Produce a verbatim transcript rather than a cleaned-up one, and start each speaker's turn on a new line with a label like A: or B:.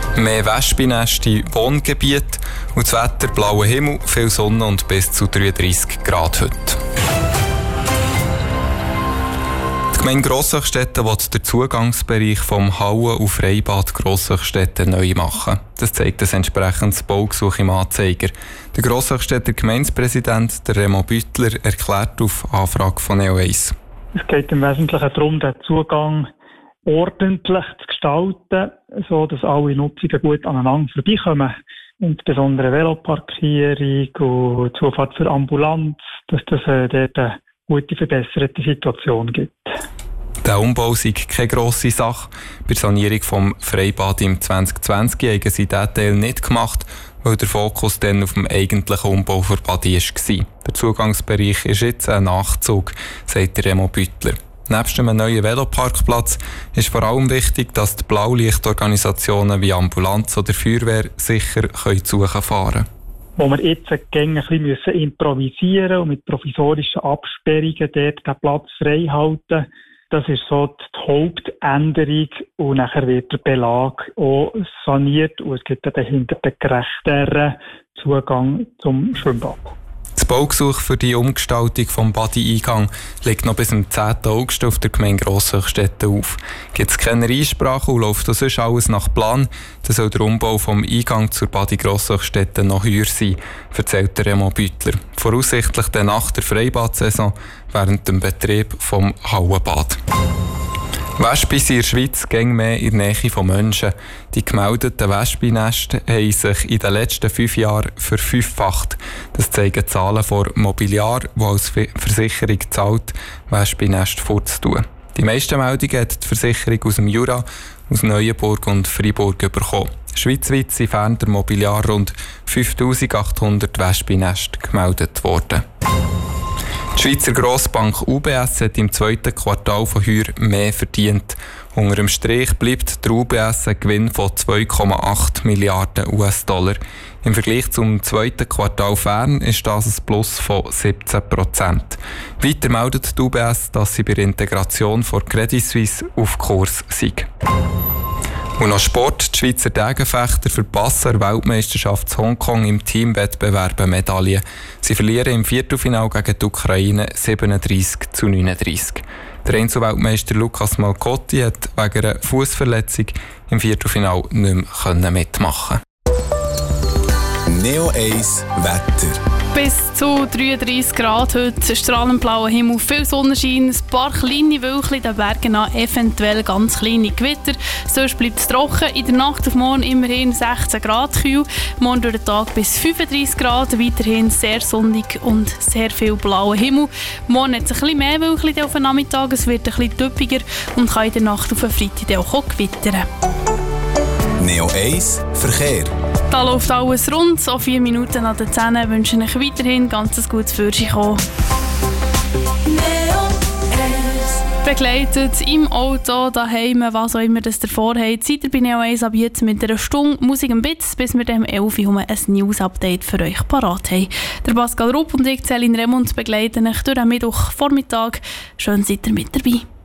A: Mehr Wespennester, Wohngebiete und das Wetter blauer Himmel, viel Sonne und bis zu dreiunddreissig Grad heute. Die Gemeinde Grossachstetten will den Zugangsbereich vom Hauen- und Freibad Grossachstetten neu machen. Das zeigt ein entsprechendes Baugesuch im Anzeiger. Der Grossachstetter Gemeindepräsident der Remo Büttler erklärt auf Anfrage von Neo eins.
B: Es geht im Wesentlichen darum, den Zugang ordentlich zu gestalten, so dass alle Nutzungen gut aneinander vorbeikommen. Insbesondere Veloparkierung und Zufahrt für Ambulanz, dass das äh, dort eine gute, verbesserte Situation gibt.
A: Der Umbau sei keine grosse Sache. Bei der Sanierung vom Freibad im zwanzig zwanzig haben sie diesen Teil nicht gemacht, weil der Fokus dann auf dem eigentlichen Umbau für Badi war. Der Zugangsbereich ist jetzt ein Nachzug, sagt der Remo Büttler. Nebst einem neuen Veloparkplatz ist vor allem wichtig, dass die Blaulichtorganisationen wie Ambulanz oder Feuerwehr sicher können suchen fahren.
B: Wo wir jetzt ein bisschen improvisieren und mit provisorischen Absperrungen dort den Platz frei halten. Das ist so die Hauptänderung und nachher wird der Belag auch saniert und es gibt dann hinter den gerechteren Zugang zum Schwimmbad.
A: Das Baugesuch für die Umgestaltung des Badi-Eingang liegt noch bis zum zehnten August auf der Gemeinde Grossachstetten auf. Gibt es keine Einsprache und läuft das sonst alles nach Plan, dann soll der Umbau vom Eingang zur Badi Grossachstetten noch höher sein, erzählt der Remo Büttler. Voraussichtlich dann nach der Freibad-Saison während dem Betrieb vom Hauenbad. Wespen sind in der Schweiz gäng mehr in der Nähe von Menschen. Die gemeldeten Wespennester haben sich in den letzten fünf Jahren verfünffacht. Das zeigen Zahlen von Mobiliar, die als Versicherung zahlt, Wespennester vorzutun. Die meisten Meldungen hat die Versicherung aus dem Jura, aus Neuenburg und Freiburg bekommen. Schweizweit sind während der Mobiliar rund fünftausendachthundert Wespennester gemeldet worden. Die Schweizer Grossbank U B S hat im zweiten Quartal von heuer mehr verdient. Unter dem Strich bleibt der U B S ein Gewinn von zwei Komma acht Milliarden U S-Dollar. Im Vergleich zum zweiten Quartal fern ist das ein Plus von siebzehn Prozent. Weiter meldet die U B S, dass sie bei der Integration von Credit Suisse auf Kurs sei. Und noch Sport. Die Schweizer Degenfechter verpassen der Weltmeisterschaft Hongkong im Teamwettbewerb Medaillen. Sie verlieren im Viertelfinale gegen die Ukraine siebenunddreissig zu neununddreissig. Der Einzelweltmeister Lukas Malcotti hat wegen einer Fußverletzung im Viertelfinale nicht mehr mitmachen können.
C: Neo eins Wetter.
D: Bis zu dreiunddreissig Grad heute, strahlend blauer Himmel, viel Sonnenschein, ein paar kleine Wölkchen in den Bergen an, eventuell ganz kleine Gewitter. Sonst bleibt es trocken. In der Nacht auf morgen immerhin sechzehn Grad kühl, morgen durch den Tag bis fünfunddreissig Grad, weiterhin sehr sonnig und sehr viel blauer Himmel. Morgen hat es ein bisschen mehr Wölkchen auf den Nachmittag, es wird ein bisschen typischer und kann in der Nacht auf den Freitag auch gewittern.
C: Neo eins Verkehr.
D: Da läuft alles rund, so vier Minuten an den Zähnen wünschen ich weiterhin ganz gutes Führerschein. Begleitet im Auto, daheim, was auch immer das davor habt, seid ihr bei Neo eins ab jetzt mit einer Stunde Musik im Bitz, bis wir dem elf Uhr ein News-Update für euch parat haben. Der Pascal Rupp und ich, Céline Remund, begleiten euch durch den Mittwochvormittag. Schön seid ihr mit dabei.